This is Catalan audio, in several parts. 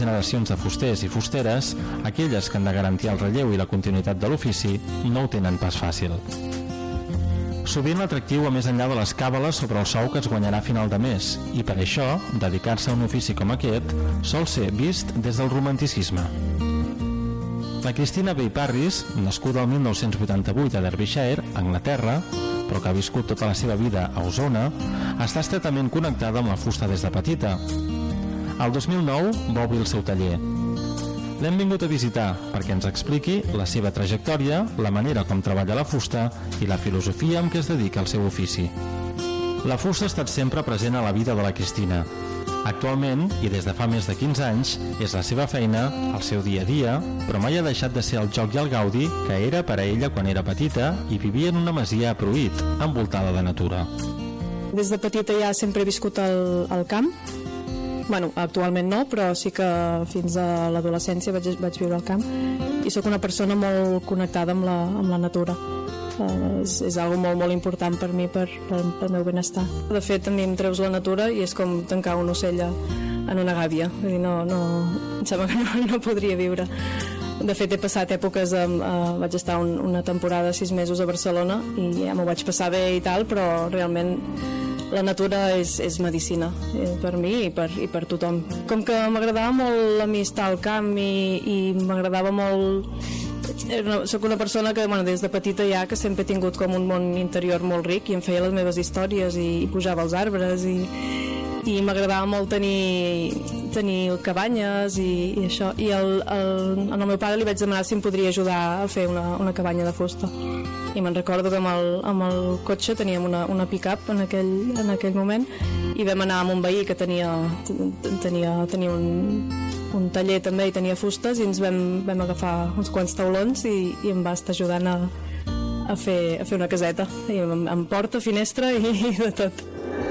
generacions de fusters i fusteres, aquelles que han de garantir el relleu i la continuïtat de l'ofici, no ho tenen pas fàcil. Sovint l'atractiu va més enllà de les càbales sobre el sou que es guanyarà a final de mes, i per això, dedicar-se a un ofici com aquest sol ser vist des del romanticisme. La Cristina Bay Parris, nascuda el 1988 a Derbyshire, Anglaterra, però que ha viscut tota la seva vida a Osona, està estretament connectada amb la fusta des de petita. El 2009 va obrir el seu taller. L'hem vingut a visitar perquè ens expliqui la seva trajectòria, la manera com treballa la fusta i la filosofia amb què es dedica al seu ofici. La fusta ha estat sempre present a la vida de la Cristina. Actualment, i des de fa més de 15 anys, és la seva feina, el seu dia a dia, però mai ha deixat de ser el joc i el gaudi que era per a ella quan era petita i vivia en una masia a Pruit, envoltada de natura. Des de petita ja sempre he viscut al camp. Bueno, actualment no, però sí que fins a l'adolescència vaig viure al camp i sóc una persona molt connectada amb la natura. És algo molt important per mi, pel meu benestar. De fet, a mi em treus la natura i és com tancar un ocell en una gàbia. Vull dir, em sembla que no podria viure. De fet, he passat èpoques, vaig estar una temporada 6 mesos a Barcelona i ja m'ho vaig passar bé i tal, però realment la natura és medicina per mi i per tothom. Com que m'agradava molt estar al camp i m'agradava molt... Soc una persona que des de petita ja que sempre he tingut com un món interior molt ric i em feia les meves històries i pujava als arbres i m'agradava molt tenir cabanyes i això. I al meu pare li vaig demanar si em podria ajudar a fer una cabanya de fusta. I me'n recordo que amb el cotxe teníem una pick-up en aquell moment i vam anar amb un veí que tenia un taller també i tenia fustes i ens vam agafar uns quants taulons i em va estar ajudant a fer una caseta amb porta, finestra i de tot.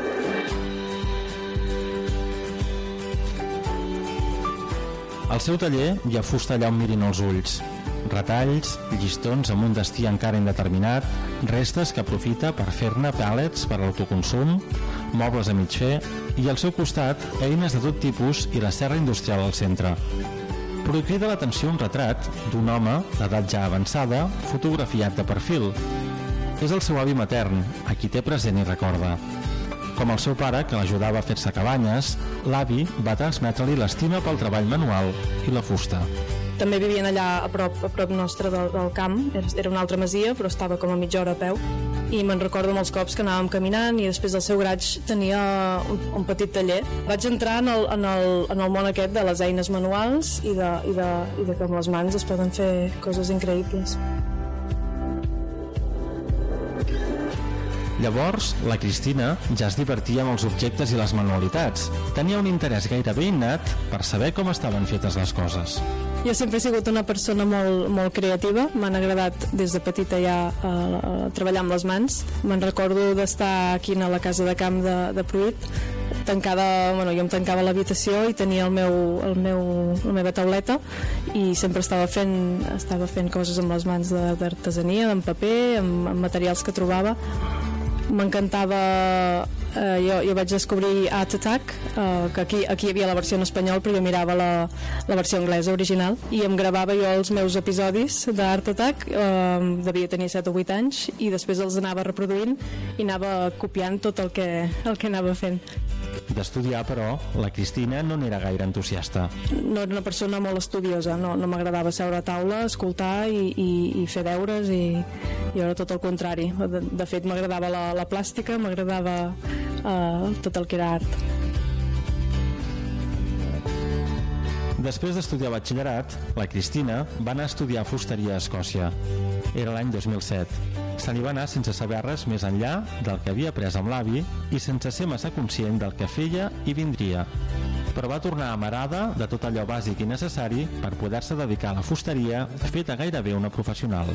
Al seu taller hi ha fusta allà on mirin els ulls. Retalls, llistons amb un destí encara indeterminat, restes que aprofita per fer-ne pallets per a l'autoconsum, mobles a mig fer i al seu costat eines de tot tipus i la serra industrial al centre. Però crida l'atenció un retrat d'un home d'edat ja avançada, fotografiat de perfil. És el seu avi matern, a qui té present i recorda. Com el seu pare, que l'ajudava a fer-se cabanyes, l'avi va transmetre-li l'estima pel treball manual i la fusta. També vivien allà a prop nostre del camp, era una altra masia, però estava com a mitja hora a peu. I me'n recordo molts cops que anàvem caminant i després del seu garatge tenia un petit taller. Vaig entrar en el món aquest de les eines manuals i de que amb les mans es poden fer coses increïbles. Llavors, la Cristina ja es divertia amb els objectes i les manualitats. Tenia un interès gairebé innat per saber com estaven fetes les coses. Jo sempre he sigut una persona molt creativa, m'han agradat des de petita ja treballar amb les mans. Me'n recordo d'estar aquí a la casa de camp de Pruit, tancada, jo em tancava a l'habitació i tenia la meva tauleta i sempre estava fent coses amb les mans d'artesania, amb paper, amb materials que trobava. M'encantava, jo vaig descobrir Art Attack, que aquí hi havia la versió en espanyol, però jo mirava la versió anglesa original i em gravava jo els meus episodis d'Art Attack, devia tenir 7 o 8 anys i després els anava reproduint i anava copiant tot el que anava fent. D'estudiar, però, la Cristina no n'era gaire entusiasta. No era una persona molt estudiosa, no m'agradava seure a taula, escoltar i fer deures i jo era tot el contrari. De fet, m'agradava la plàstica, m'agradava tot el que era art. Després d'estudiar batxillerat, la Cristina va anar a estudiar fusteria a Escòcia. Era l'any 2007. Se n'hi va anar sense saber res més enllà del que havia après amb l'avi i sense ser massa conscient del que feia i vindria. Però va tornar amarada de tot allò bàsic i necessari per poder-se dedicar a la fusteria feta gairebé una professional.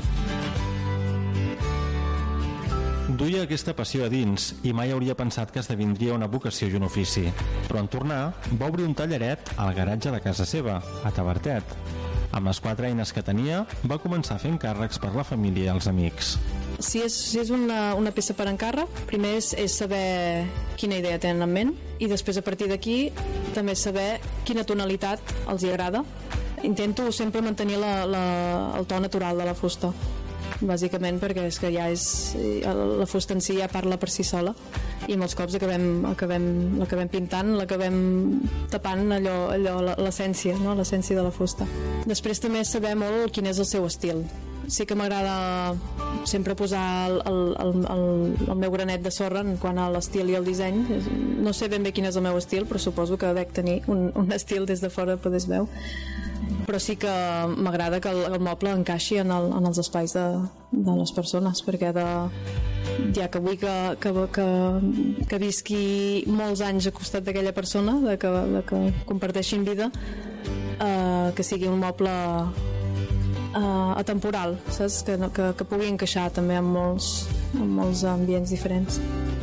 Duia aquesta passió a dins i mai hauria pensat que esdevindria una vocació i un ofici. Però en tornar, va obrir un tallaret al garatge de casa seva, a Tavertet. Amb les 4 eines que tenia, va començar fent càrrecs per la família i els amics. Si és una peça per encàrrec, primer és saber quina idea tenen en ment i després a partir d'aquí també saber quina tonalitat els hi agrada. Intento sempre mantenir el to natural de la fusta, bàsicament perquè és que ja la fusta en si ja parla per si sola, i molts cops l'acabem pintant, l'acabem tapant l'essència, no? L'essència de la fusta. Després també saber molt quin és el seu estil. Sí que m'agrada sempre posar el meu granet de sorra en quant a l'estil i el disseny. No sé ben bé quin és el meu estil, però suposo que dec tenir un estil des de fora, es veu. Però sí que m'agrada que el moble encaixi en els espais de les persones, perquè ja que vull que visqui molts anys al costat d'aquella persona, que comparteixin vida, que sigui un moble atemporal, saps? Que pugui encaixar també en molts ambients diferents.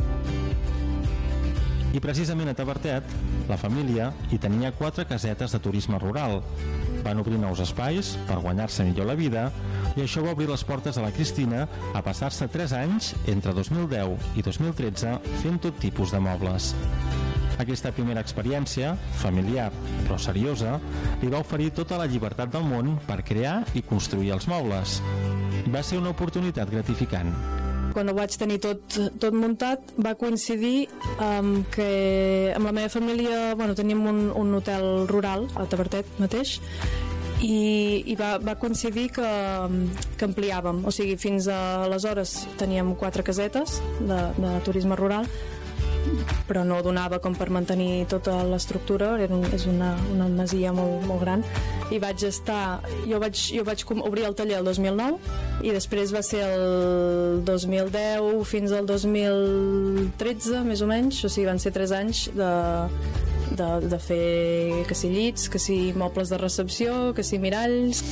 I precisament a Tavertet, la família hi tenia 4 casetes de turisme rural. Van obrir nous espais per guanyar-se millor la vida, i això va obrir les portes a la Cristina a passar-se 3 anys, entre 2010 i 2013, fent tot tipus de mobles. Aquesta primera experiència, familiar però seriosa, li va oferir tota la llibertat del món per crear i construir els mobles. Va ser una oportunitat gratificant. Quan ho vaig tenir tot muntat, va coincidir que amb la meva família teníem un hotel rural a Tavertet mateix, i va coincidir que ampliàvem, o sigui, fins aleshores teníem 4 casetes de turisme rural, però no donava com per mantenir tota l'estructura, és una masia molt gran, i jo vaig obrir el taller el 2009, i després va ser el 2010 fins al 2013 més o menys, o sigui, van ser 3 anys de fer que si llits, que si mobles de recepció, que si miralls.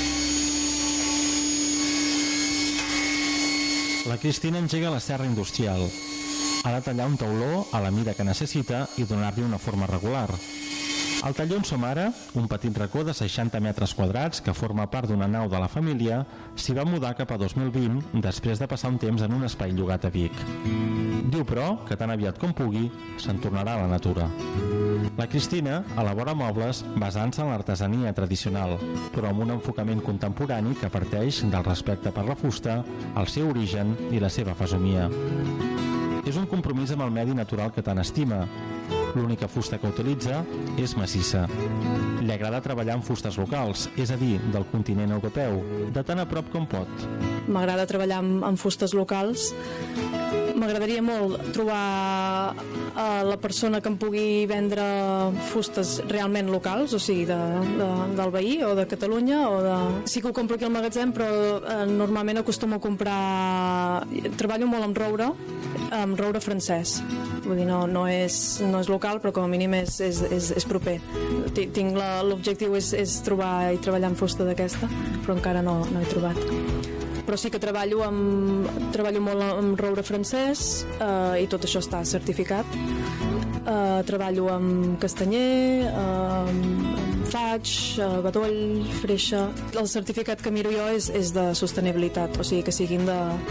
La Cristina engega la serra industrial. Ha de tallar un tauló a la mida que necessita i donar-li una forma regular. Al taller on som ara, un petit racó de 60 metres quadrats que forma part d'una nau de la família, s'hi va mudar cap a 2020 després de passar un temps en un espai llogat a Vic. Diu, però, que tan aviat com pugui, se'n tornarà a la natura. La Cristina elabora mobles basant-se en l'artesania tradicional, però amb un enfocament contemporani que parteix del respecte per la fusta, el seu origen i la seva fesomia. És un compromís amb el medi natural que tant estima. L'única fusta que utilitza és massissa. Li agrada treballar amb fustes locals, és a dir, del continent europeu, de tan a prop com pot. M'agrada treballar amb fustes locals. M'agradaria molt trobar la persona que em pugui vendre fustes realment locals, o sigui, del veí o de Catalunya. Sí que ho compro aquí al magatzem, però normalment acostumo a comprar... Treballo molt amb roure francès. Vull dir, no és local, però com a mínim és proper. L'objectiu és trobar i treballar amb fusta d'aquesta, però encara no he trobat. Però sí que treballo molt amb roure francès, i tot això està certificat. Treballo amb castanyer, amb faig, bedoll, freixa. El certificat que miro jo és de sostenibilitat, o sigui que siguin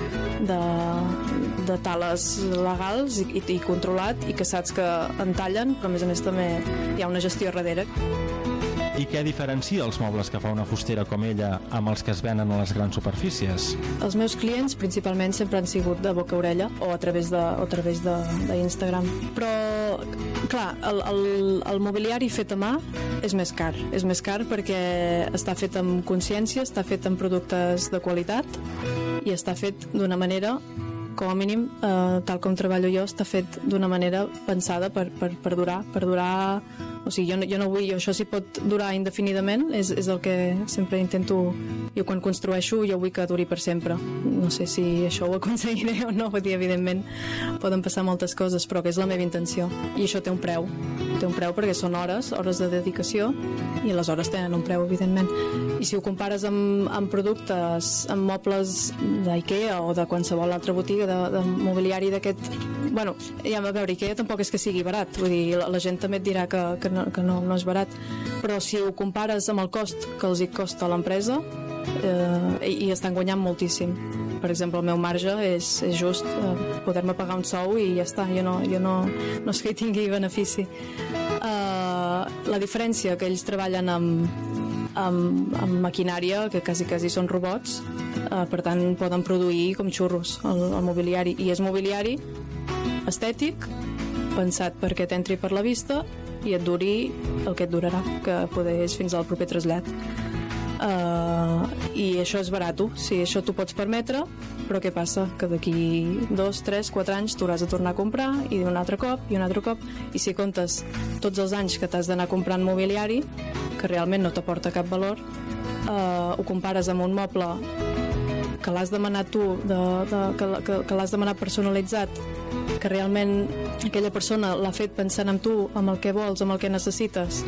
de tales legals i controlat, i que saps que en tallen, però a més també hi ha una gestió darrere. I què diferencia els mobles que fa una fustera com ella amb els que es venen a les grans superfícies? Els meus clients principalment sempre han sigut de boca a orella o a través d'Instagram. Però, clar, el mobiliari fet a mà és més car. És més car perquè està fet amb consciència, està fet amb productes de qualitat i està fet d'una manera, com a mínim, tal com treballo jo, està fet d'una manera pensada per durar. O sigui, jo no vull, això sí pot durar indefinidament, és el que sempre intento. Jo quan construeixo jo vull que duri per sempre. No sé si això ho aconseguiré o no, perquè evidentment poden passar moltes coses, però que és la meva intenció. I això té un preu perquè són hores de dedicació, i les hores tenen un preu, evidentment. I si ho compares amb productes, amb mobles d'IKEA o de qualsevol altra botiga de mobiliari d'aquest... Bueno, ja a veure, IKEA tampoc és que sigui barat, vull dir, la gent també et dirà que no és barat, però si ho compares amb el cost que els hi costa a l'empresa, i estan guanyant moltíssim. Per exemple, el meu marge és just poder-me pagar un sou i ja està, jo no és que hi tingui benefici. la diferència que ells treballen amb maquinària, que quasi són robots, per tant poden produir com xurros el mobiliari, i és mobiliari estètic, pensat perquè t'entri per la vista i et duri el que et durarà, que poder és fins al proper trasllat. I això és barat, si això t'ho pots permetre, però què passa? Que d'aquí 2, 3, 4 anys t'hauràs de tornar a comprar i un altre cop, i si comptes tots els anys que t'has d'anar comprant mobiliari que realment no t'aporta cap valor, ho compares amb un moble que l'has demanat tu, que l'has demanat personalitzat, que realment aquella persona l'ha fet pensant en tu, amb el que vols, amb el que necessites,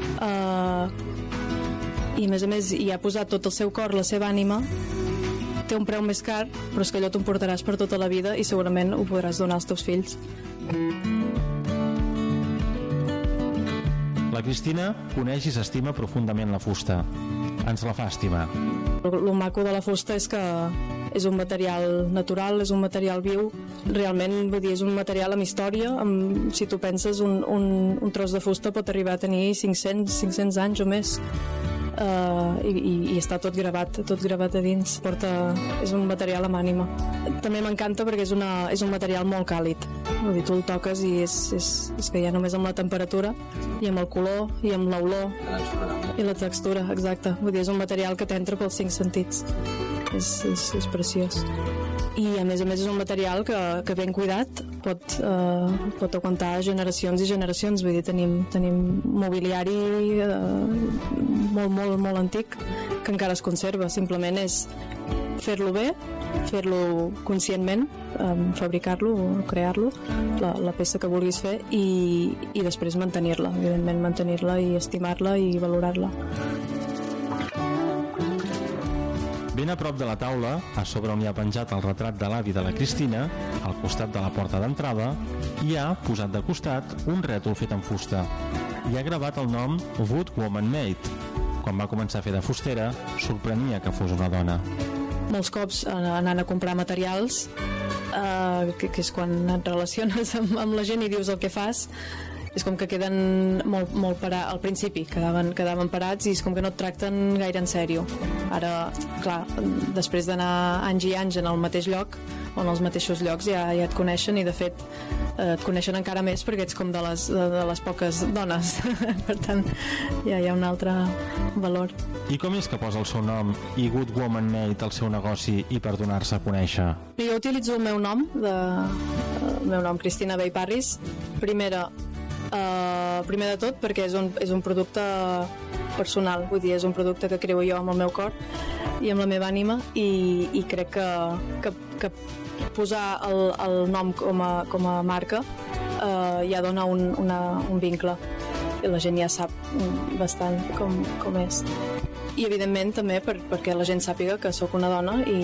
i a més hi ha posat tot el seu cor, la seva ànima, té un preu més car, però és que allò t'ho portaràs per tota la vida i segurament ho podràs donar als teus fills. La Cristina coneix i s'estima profundament la fusta. Ens la fa estimar. El maco de la fusta és que és un material natural, és un material viu, realment, vull dir, és un material amb història, si tu penses, un tros de fusta pot arribar a tenir 500 anys o més. I està tot gravat a dins. És un material amb ànima. També m'encanta perquè és un material molt càlid. Vull dir, tu el toques i és que ja només amb la temperatura i amb el color i amb l'olor i la textura, exacte. Vull dir, és un material que t'entra pels 5 sentits. És preciós. I a més és un material que ben cuidat pot aguantar generacions i generacions. Vull dir, tenim mobiliari molt antic que encara es conserva. Simplement és fer-lo bé, fer-lo conscientment, fabricar-lo, crear-lo, la peça que vulguis fer, i després mantenir-la, evidentment mantenir-la i estimar-la i valorar-la. Ben a prop de la taula, a sobre on hi ha penjat el retrat de l'avi de la Cristina, al costat de la porta d'entrada, hi ha posat de costat un rètol fet en fusta. Hi ha gravat el nom Wood Woman Made. Quan va començar a fer de fustera, sorprenia que fos una dona. Molts cops anant a comprar materials, que és quan et relaciones amb la gent i dius el que fas, és com que queden molt parats. Al principi quedaven parats i és com que no et tracten gaire en sèrio. Ara, clar, després d'anar anys i anys en el mateix lloc o en els mateixos llocs ja et coneixen, i de fet et coneixen encara més perquè ets com de les poques dones. Per tant, ja hi ha un altre valor. I com és que posa el seu nom i Good Woman Made al seu negoci i per donar-se a conèixer? Jo utilitzo el meu nom, Cristina Bay Parris, primer de tot perquè és un producte personal, vull dir, és un producte que creo jo amb el meu cor i amb la meva ànima, i crec que posar el nom com a marca ja dona un vincle, i la gent ja sap bastant com és. I evidentment també perquè la gent sàpiga que sóc una dona, i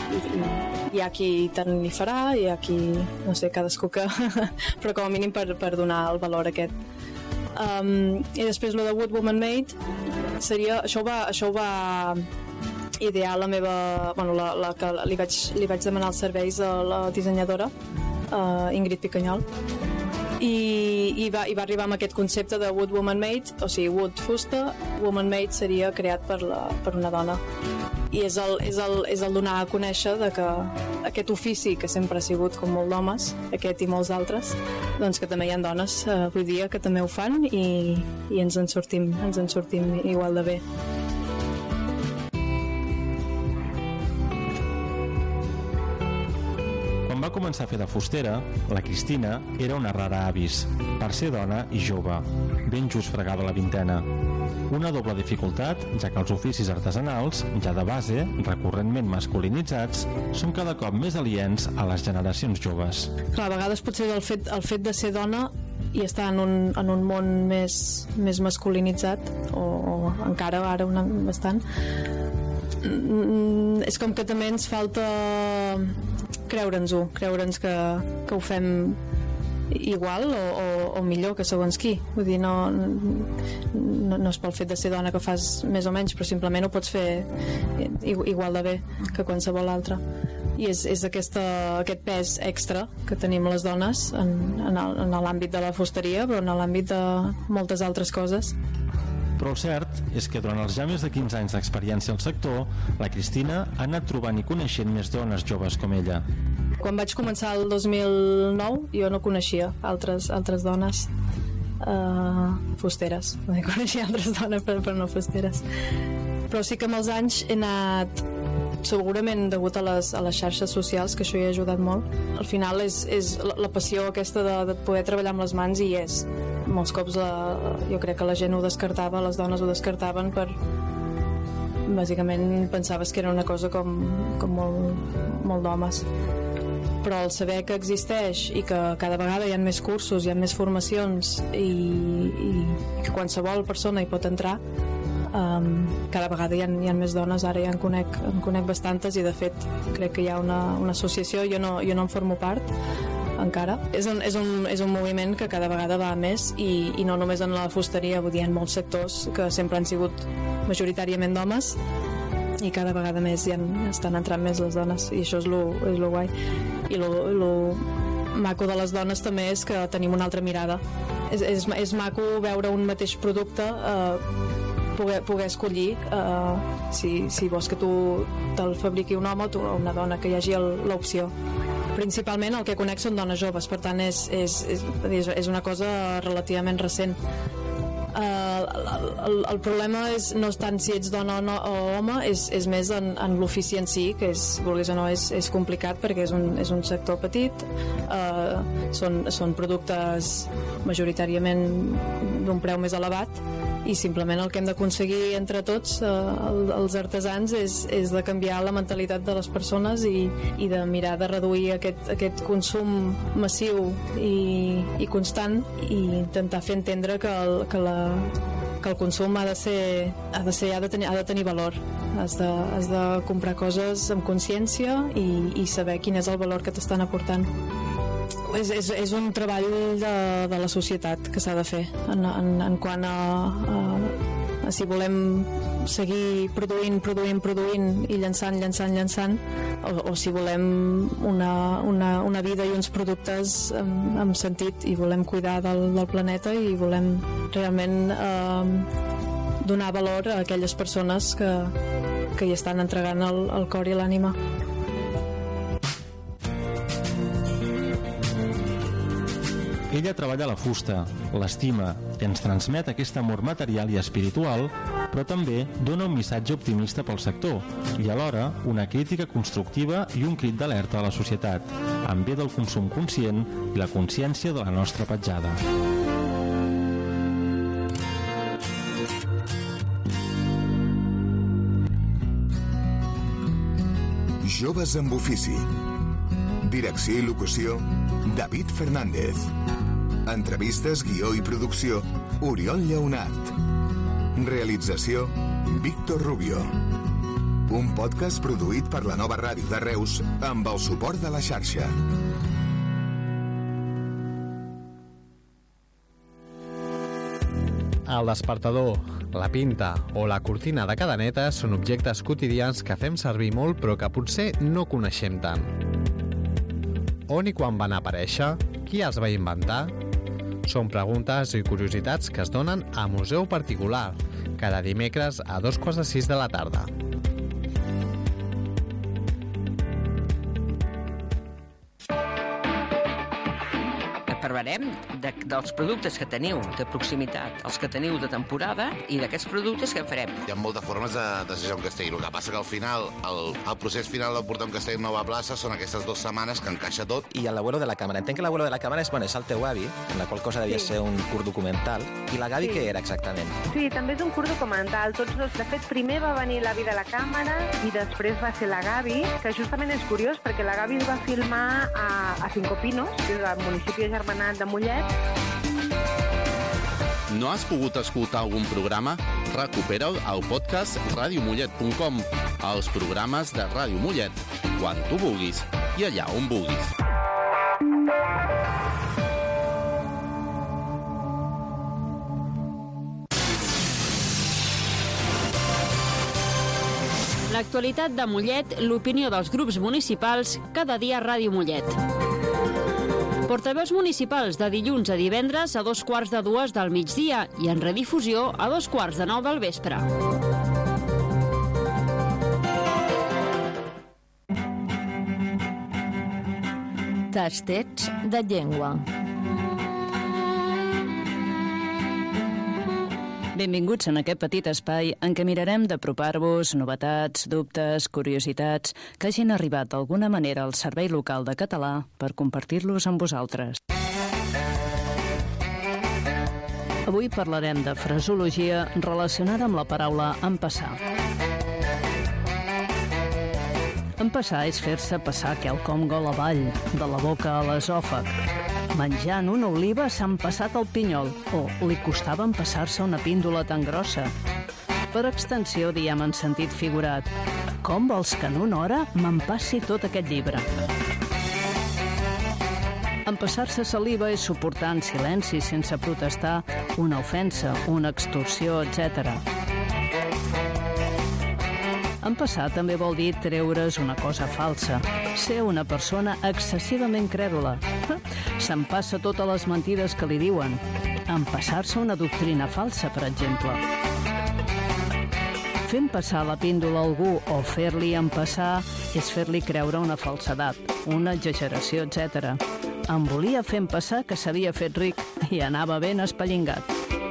hi ha qui tant li farà, hi ha qui, no sé, cadascú que però com a mínim per donar el valor aquest. I després lo de Wood Woman Made seria, això ho va idear la meva, la que li vaig demanar els serveis a la dissenyadora Ingrid Picanyol, i va arribar amb aquest concepte de Wood Woman Made, o sigui, Wood fusta, Woman Made seria creat per una dona, i és el donar a conèixer de que aquest ofici que sempre ha sigut com molt d'homes, aquest i molts altres, doncs que també hi ha dones avui dia que també ho fan, i ens en sortim igual de bé. Quan va començar a fer de fustera, la Cristina era una rara avis, per ser dona i jove, ben just fregava la vintena. Una doble dificultat, ja que els oficis artesanals, ja de base, recurrentment masculinitzats, són cada cop més aliens a les generacions joves. Clar, a vegades potser el fet de ser dona i estar en un món més masculinitzat, o encara ara bastant, és com que també ens falta creure'ns que ho fem igual o millor que segons qui. Vull dir, no és pel fet de ser dona que fas més o menys, però simplement ho pots fer igual de bé que qualsevol altre. i és aquest pes extra que tenim les dones en l'àmbit de la fusteria, però en l'àmbit de moltes altres coses. Però el cert és que durant els ja més de 15 anys d'experiència al sector, la Cristina ha anat trobant i coneixent més dones joves com ella. Quan vaig començar el 2009 jo no coneixia altres dones fusteres, no coneixia altres dones però no fusteres, però sí que amb els anys he anat, segurament degut a les xarxes socials, que això hi ha ajudat molt. Al final és la passió aquesta de poder treballar amb les mans, i és molts cops jo crec que la gent ho descartava, les dones ho descartaven per bàsicament pensaves que era una cosa com molt d'homes, però el saber que existeix i que cada vegada hi ha més cursos, hi ha més formacions i que qualsevol persona hi pot entrar, cada vegada hi ha més dones. Ara ja en conec bastantes, i de fet crec que hi ha una associació, jo no en formo part encara. És un moviment que cada vegada va més, i no només en la fusteria, vull dir, en molts sectors que sempre han sigut majoritàriament d'homes, i cada vegada més estan entrant més les dones, i això és lo guai. I lo maco de les dones també és que tenim una altra mirada. És maco veure un mateix producte, poder escollir si vols que tu te'l fabriqui un home o una dona, que hi hagi l'opció. Principalment el que conec són dones joves, per tant és una cosa relativament recent. El problema no és tant si ets dona o home, és més en l'ofici en si, que vulguis o no és complicat, perquè és un sector petit, són productes majoritàriament d'un preu més elevat, i simplement el que hem d'aconseguir entre tots, els artesans, és de canviar la mentalitat de les persones i de mirar de reduir aquest consum massiu i constant, i intentar fer entendre que el consum ha de tenir valor. Has de comprar coses amb consciència i saber quin és el valor que t'estan aportant. És un treball de la societat que s'ha de fer en quant a si volem seguir produint i llançant o si volem una vida i uns productes amb sentit, i volem cuidar del planeta, i volem realment donar valor a aquelles persones que hi estan entregant el cor i l'ànima. Ella treballa la fusta, l'estima i ens transmet aquest amor material i espiritual, però també dona un missatge optimista pel sector i alhora una crítica constructiva i un crit d'alerta a la societat, en bé del consum conscient i la consciència de la nostra petjada. Joves amb ofici. Direcció i locució, David Fernández. Entrevistes, guió i producció, Oriol Lleonart. Realització, Víctor Rubio. Un podcast produït per la Nova Ràdio de Reus amb el suport de la xarxa. El despertador, la pinta o la cortina de cadeneta són objectes quotidians que fem servir molt però que potser no coneixem tant. On i quan van aparèixer? Qui els va inventar? Són preguntes i curiositats que es donen a Museu Particular, cada dimecres a 5:45 de la tarda. Parlarem dels productes que teniu de proximitat, els que teniu de temporada, i d'aquests productes que farem. Hi ha moltes formes de desejar un castell. El que passa que al final, el procés final de portar un castell a Nova Plaça són aquestes 2 setmanes que encaixa tot. I l'abuelo de la càmera. Entenc que l'abuelo de la càmera és el teu avi, en la qual cosa devia ser un curt documental. I la Gavi què era exactament? Sí, també és un curt documental. Tots dos. De fet, primer va venir l'avi de la càmera i després va ser la Gavi, que justament és curiós perquè la Gavi es va filmar a Cinco Pinos, que és el municipi de Germanat de Mollet. No has pogut escoltar algun programa? Recupera'l al podcast radiomollet.com, als programes de Ràdio Mollet, quan tu vulguis i allà on vulguis. La L'actualitat de Mollet, l'opinió dels grups municipals, cada dia a Ràdio Mollet. Portaveus municipals de dilluns a divendres a 2:15 del migdia i en redifusió a 8:45 del vespre. Tastets de llengua. Benvinguts en aquest petit espai en què mirarem d'apropar-vos novetats, dubtes, curiositats que hagin arribat d'alguna manera al Servei Local de Català per compartir-los amb vosaltres. Avui parlarem de fraseologia relacionada amb la paraula empassar. Empassar és fer-se passar quelcom gol avall, de la boca a l'esòfag. Menjant una oliva s'ha empassat el pinyol, o li costava empassar-se una píndola tan grossa. Per extensió, diem en sentit figurat, com vols que en una hora m'empassi tot aquest llibre? Empassar-se saliva és suportar en silenci sense protestar una ofensa, una extorsió, etc. Empassar també vol dir treure's una cosa falsa, ser una persona excessivament crèdula. S'empassa totes les mentides que li diuen. Empassar-se una doctrina falsa, per exemple. Fer empassar la píndola a algú o fer-li empassar és fer-li creure una falsedat, una exageració, etc. Em volia fer empassar que s'havia fet ric i anava ben espallingat.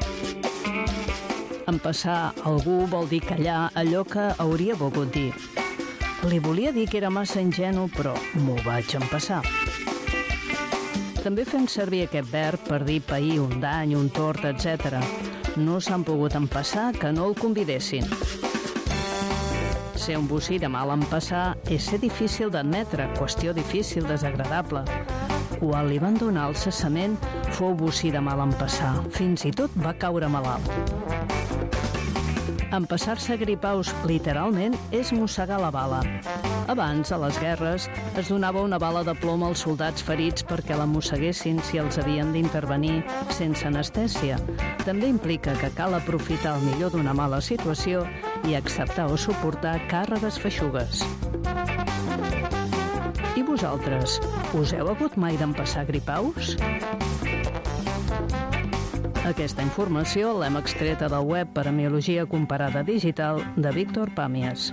Empassar algú vol dir callar allò que hauria volgut dir. Li volia dir que era massa ingenu, però m'ho vaig empassar. També fem servir aquest verb per dir pair un dany, un tort, etc. No s'han pogut empassar que no el convidessin. Ser un bocí de mal empassar és ser difícil d'admetre, qüestió difícil, desagradable. Quan li van donar el cessament, fou bocí de mal empassar. Fins i tot va caure malalt. Empassar-se gripaus, literalment, és mossegar la bala. Abans, a les guerres, es donava una bala de plom als soldats ferits perquè la mosseguessin si els havien d'intervenir sense anestèsia. També implica que cal aprofitar el millor d'una mala situació i acceptar o suportar càrregues feixugues. I vosaltres, us heu hagut mai d'empassar gripaus? Aquesta informació l'hem extreta del web per a Miologia Comparada Digital de Víctor Pàmies.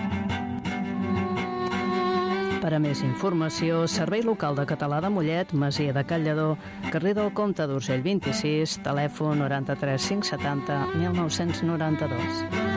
Per a més informació, Servei Local de Català de Mollet, Masia de Can Lledó, carrer del Comte d'Urgell 26, telèfon 93 570 1992.